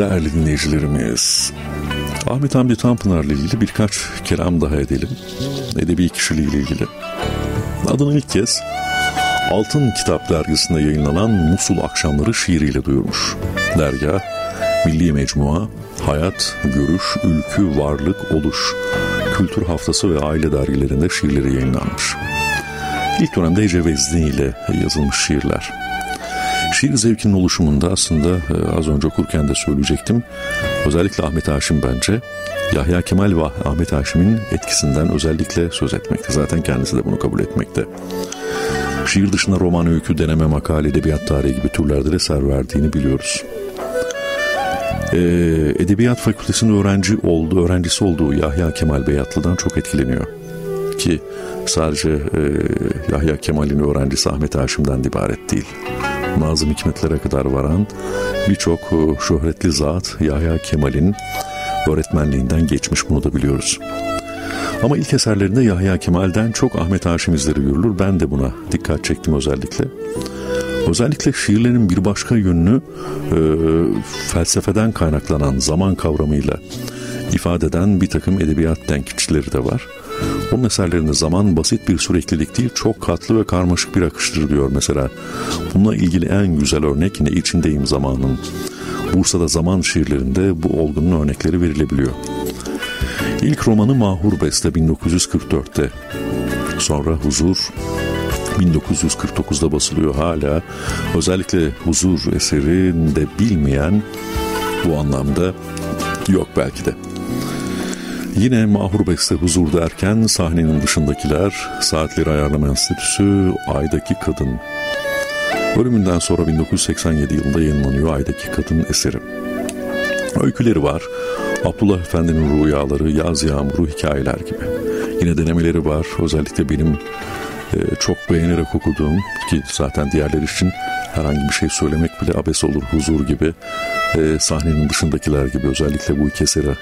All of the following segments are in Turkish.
Değerli dinleyicilerimiz, Ahmet Hamdi Tanpınar'la ilgili birkaç kelam daha edelim. Edebi kişiliğiyle ilgili. Adını ilk kez Altın Kitap dergisinde yayınlanan Musul Akşamları şiiriyle duyurmuş. Dergâh, Milli Mecmua, Hayat, Görüş, Ülkü, Varlık, Oluş, Kültür Haftası ve Aile dergilerinde şiirleri yayınlanmış. İlk dönemde hece vezni ile yazılmış şiirler. Şiir zevkinin oluşumunda aslında az önce okurken de söyleyecektim. Özellikle Ahmet Haşim bence Yahya Kemal ve Ahmet Haşim'in etkisinden özellikle söz etmekte. Zaten kendisi de bunu kabul etmekte. Şiir dışında roman, öykü, deneme, makale, edebiyat tarihi gibi türlerde de ser verdiğini biliyoruz. Edebiyat Fakültesi'nin öğrencisi olduğu Yahya Kemal Beyatlı'dan çok etkileniyor. Ki sadece Yahya Kemal'in öğrencisi Ahmet Haşim'den ibaret değil. Nazım Hikmetlere kadar varan birçok şöhretli zat Yahya Kemal'in öğretmenliğinden geçmiş, bunu da biliyoruz. Ama ilk eserlerinde Yahya Kemal'den çok Ahmet Haşim izleri görülür. Ben de buna dikkat çektim özellikle. Özellikle şiirlerin bir başka yönünü felsefeden kaynaklanan zaman kavramıyla ifade eden bir takım edebiyat tenkitçileri de var. Onun eserlerinde zaman basit bir süreklilik değil, çok katlı ve karmaşık bir akıştır diyor mesela. Bununla ilgili en güzel örnek Ne İçindeyim Zamanın. Bursa'da zaman şiirlerinde bu olgunun örnekleri verilebiliyor. İlk romanı Mahur Beste 1944'te. Sonra Huzur 1949'da basılıyor hala. Özellikle Huzur eserini de bilmeyen bu anlamda yok belki de. Yine Mahur Beste Huzur derken Sahnenin Dışındakiler, Saatleri Ayarlama Enstitüsü, Aydaki Kadın. Ölümünden sonra 1987 yılında yayınlanıyor Aydaki Kadın eseri. Öyküleri var. Abdullah Efendi'nin Rüyaları, Yaz Yağmuru, hikayeler gibi. Yine denemeleri var. Özellikle benim çok beğenerek okuduğum, ki zaten diğerleri için herhangi bir şey söylemek bile abes olur, Huzur gibi, Sahnenin Dışındakiler gibi, özellikle bu iki eseri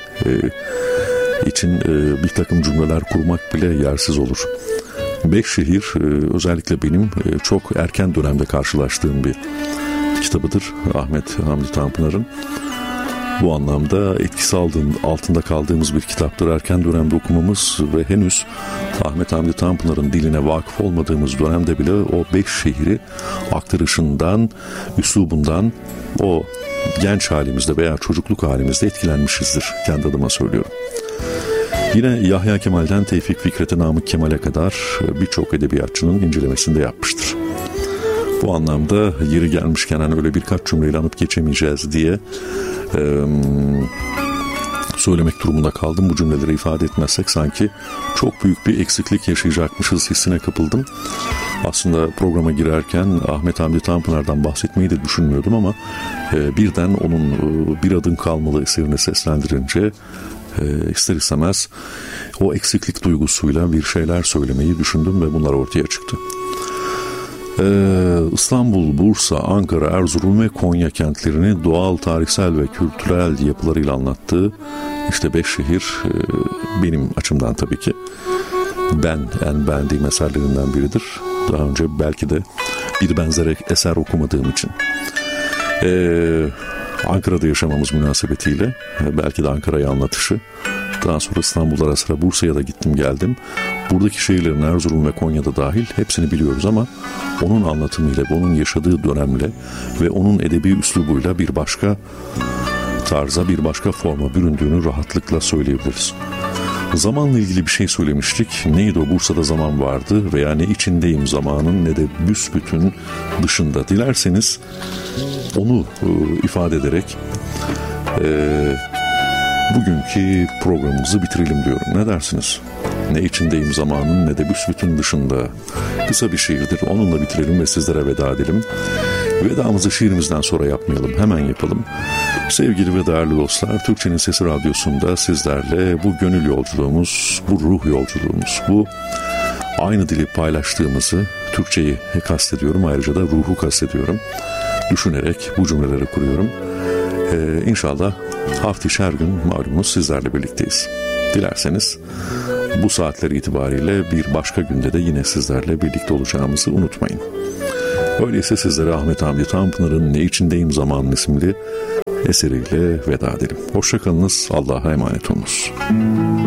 için bir takım cümleler kurmak bile yersiz olur. Beş Şehir özellikle benim çok erken dönemde karşılaştığım bir kitabıdır Ahmet Hamdi Tanpınar'ın. Bu anlamda etkisi altında kaldığımız bir kitaptır. Erken dönemde okumamız ve henüz Ahmet Hamdi Tanpınar'ın diline vakıf olmadığımız dönemde bile o beş şehri aktarışından, üslubundan o genç halimizde veya çocukluk halimizde etkilenmişizdir. Kendi adıma söylüyorum. Yine Yahya Kemal'den Tevfik Fikret'e, Namık Kemal'e kadar birçok edebiyatçının incelemesinde yapmıştır. Bu anlamda yeri gelmişken hani öyle birkaç cümleyle anıp geçemeyeceğiz diye söylemek durumunda kaldım. Bu cümleleri ifade etmezsek sanki çok büyük bir eksiklik yaşayacakmışız hissine kapıldım. Aslında programa girerken Ahmet Hamdi Tanpınar'dan bahsetmeyi de düşünmüyordum ama birden onun Bir Adım Kalmalı eserini seslendirince ister istemez o eksiklik duygusuyla bir şeyler söylemeyi düşündüm ve bunlar ortaya çıktı. İstanbul, Bursa, Ankara, Erzurum ve Konya kentlerini doğal, tarihsel ve kültürel yapılarıyla anlattığı işte beş şehir benim açımdan tabii ki en beğendiğim eserlerinden biridir. Daha önce belki de bir benzer eser okumadığım için. Ankara'da yaşamamız münasebetiyle belki de Ankara'yı anlatışı, daha sonra İstanbul ara sıra Bursa'ya da gittim geldim. Buradaki şehirlerin Erzurum ve Konya'da dahil hepsini biliyoruz ama onun anlatımıyla, onun yaşadığı dönemle ve onun edebi üslubuyla bir başka tarza, bir başka forma büründüğünü rahatlıkla söyleyebiliriz. Zamanla ilgili bir şey söylemiştik. Neydi o? Bursa'da zaman vardı veya Ne İçindeyim Zamanın ne de büsbütün dışında. Dilerseniz onu ifade ederek bugünkü programımızı bitirelim diyorum. Ne dersiniz? Ne içindeyim zamanın ne de büsbütün dışında. Kısa bir şiirdir. Onunla bitirelim ve sizlere veda edelim. Vedamızı şiirimizden sonra yapmayalım. Hemen yapalım. Sevgili ve değerli dostlar, Türkçenin Sesi Radyosu'nda sizlerle bu gönül yolculuğumuz, bu ruh yolculuğumuz, bu aynı dili paylaştığımızı, Türkçeyi kastediyorum, ayrıca da ruhu kastediyorum, düşünerek bu cümleleri kuruyorum. İnşallah hafta içi her gün malumunuz sizlerle birlikteyiz. Dilerseniz bu saatler itibariyle bir başka günde de yine sizlerle birlikte olacağımızı unutmayın. Öyleyse sizlere Ahmet Hamdi Tanpınar'ın Ne İçindeyim Zamanın isimli eseriyle veda edelim. Hoşça kalınız, Allah'a emanet olunuz.